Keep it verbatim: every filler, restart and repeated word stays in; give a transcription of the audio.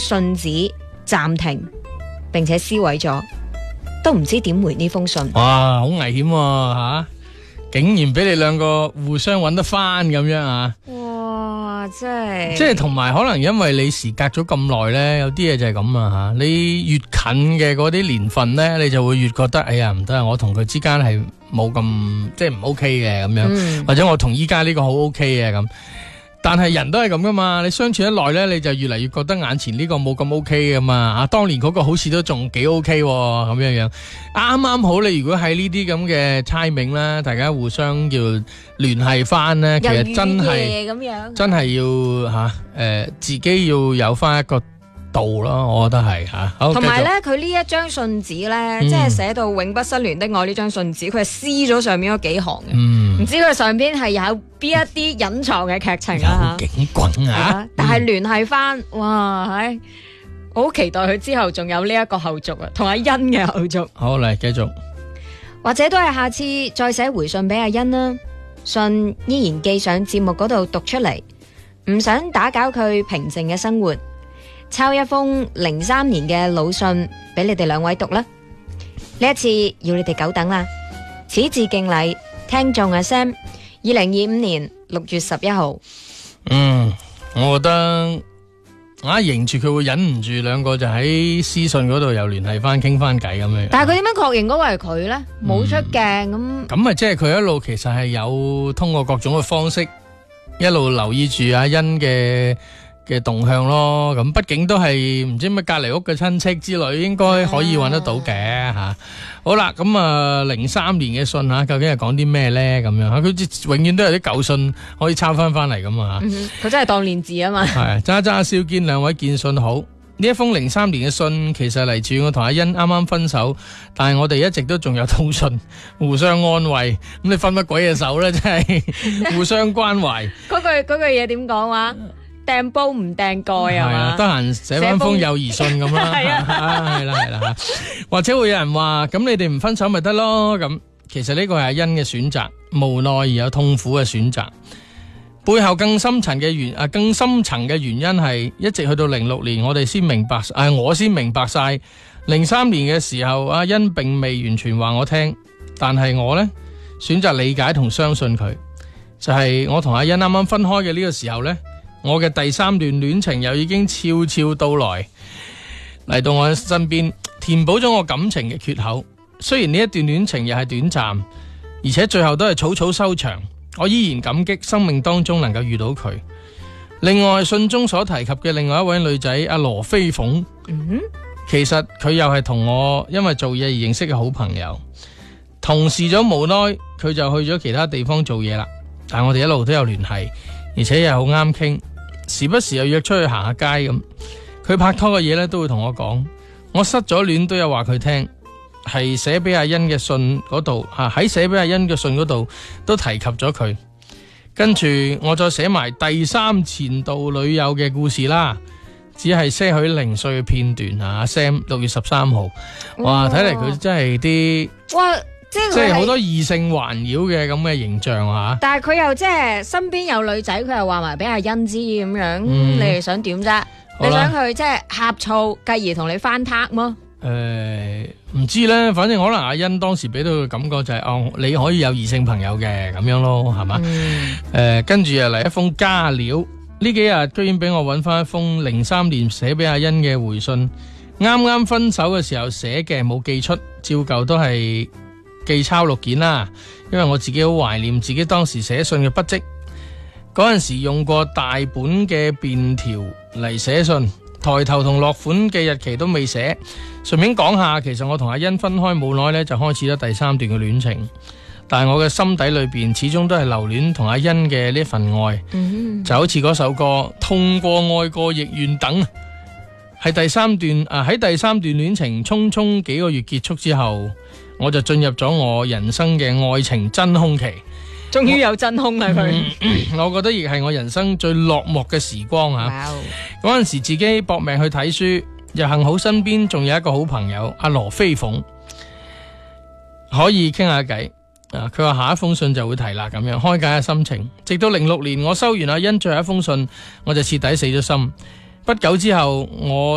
信紙暫停，並且撕毀咗，都唔知點回呢封信。 哇，好危險喎吓！竟然俾你兩個互相揾得翻咁樣啊！ 哇，真係即係同埋可能因為你時隔咗咁耐呢，有啲嘢就係咁啊吓！你越近嘅嗰啲年份呢，你就會越覺得哎呀唔得啊！我同佢之間係冇咁即係唔 OK 嘅咁樣， 嗯、 或者我同依家呢個好 OK 嘅咁。但係人都係咁噶嘛，你相處得耐呢，你就越嚟越覺得眼前呢個冇咁 OK 噶嘛。啊，當年嗰個好似都仲幾 OK 咁樣樣，啱啱好你如果喺呢啲咁嘅 timing 啦，大家互相要聯繫翻呢，其實真係咁樣， 真係要吓誒、呃，自己要有翻一個度咯，我覺得係吓。好， 同埋咧， 繼續佢呢一張信紙咧， 嗯即係寫到永不失聯的愛呢張信紙，佢係撕咗上面嗰幾行嘅。 嗯唔知佢上邊係有邊一啲隱藏嘅劇情啊？ 有警棍啊！ 但係聯繫翻，哇，係我好期待佢之後仲有呢一個後續啊，同阿欣嘅後續。 好，嚟繼續。 或者都係下次再寫回信俾阿欣啦，信依然寄上節目嗰度讀出嚟，唔想打攪佢平靜嘅生活，抄一封零三年嘅老信俾你哋兩位讀啦。呢一次要你哋久等啦，此致敬禮，聽眾阿 Sam，二零二五年六月十一號。 嗯，我覺得啊，迎住佢會忍唔住，兩個就喺私信嗰度又聯繫翻，傾翻偈咁樣。 但係佢點樣確認嗰個係佢呢？冇出鏡咁。 咁啊，即係佢一路其實係有通過各種嘅方式，一路留意住阿欣嘅嘅動向咯。咁畢竟都係唔知乜隔籬屋嘅親戚之類，應該可以揾得到嘅吓。啊好啦，咁啊零三年嘅信吓，究竟係講啲咩咧？咁樣吓，佢永遠都有啲舊信可以抄翻翻嚟咁啊！ 佢、嗯、真係當練字啊嘛。 係，渣渣少見兩位見信好。呢一封零三年嘅信，其實嚟自我同阿欣啱啱分手，但係我哋一直都仲有通訊，互相安慰。咁你分乜鬼嘅手咧？真係互相關懷。 嗰句嗰句嘢點講話？掟煲唔掟蓋啊嘛， 得閒寫翻封友誼信咁啦，係啊，係啦係啦，或者會有人話咁你哋唔分手咪得咯？咁其實呢個係阿欣嘅選擇，無奈而有痛苦嘅選擇，背後更深層嘅原啊更深層嘅原因係一直去到零六年，我哋先明白，誒我先明白晒零三年嘅時候，阿欣並未完全話我聽，但係我呢選擇理解同相信佢，就係我同阿欣啱啱分開嘅呢個時候呢。我嘅第三段戀情又已經悄悄到來，嚟到我身邊，填補咗我感情嘅缺口。雖然呢一段戀情又係短暫，而且最後都係草草收場，我依然感激生命當中能夠遇到佢。另外，信中所提及嘅另外一位女仔阿羅飛鳳，嗯、其實佢又係同我因為做嘢而認識嘅好朋友。同事咗無奈，佢就去咗其他地方做嘢啦，但係我哋一路都有聯繫。而且又好啱傾，時不時又約出去行下街咁。佢拍拖嘅嘢咧都會同我講，我失咗戀都有話佢聽，係寫俾阿欣嘅信嗰度吓，喺寫俾阿欣嘅信嗰度都提及咗佢。跟住我再寫埋第三前度女友嘅故事啦，只係些許零碎嘅片段啊。阿 Sam 六月十三號，哇，睇嚟佢真係啲哇。即係好多異性環繞嘅咁嘅形象吓， 但係佢又即係身邊有女仔，佢又話埋俾阿欣知咁樣，嗯、你哋想點啫？你想佢即係呷醋，繼而同你翻撻麼？誒、 呃，唔知咧，反正可能阿欣當時俾到嘅感覺就係、是、哦，你可以有異性朋友嘅咁樣咯，係嘛？誒、嗯呃，跟住又嚟一封加料，呢幾日居然俾我搵翻一封零三年寫俾阿欣嘅回信，啱啱分手嘅時候寫嘅，冇寄出，照舊都係寄抄錄件啦，因為我自己好懷念自己當時寫信嘅筆跡，嗰陣時用過大本嘅便條嚟寫信，抬頭同落款嘅日期都未寫。順便講下，其實我同阿欣分開冇耐呢，就開始咗第三段嘅戀情，但係我嘅心底裏邊始終都係留戀同阿欣嘅呢份愛，嗯、就好似嗰首歌痛過愛過亦願等，係第三段啊，喺第三段戀情匆匆幾個月結束之後，我就進入咗我人生嘅愛情真空期， 終於有真空啦佢。 我覺得亦係我人生最落寞嘅時光吓。嗰陣時自己搏命去睇書，又幸好身邊仲有一個好朋友阿羅飛鳳，可以傾下偈。啊，佢話下一封信就會提啦，咁樣開解下心情。直到零六年我收完阿欣最後一封信，我就徹底死咗心。不久之後我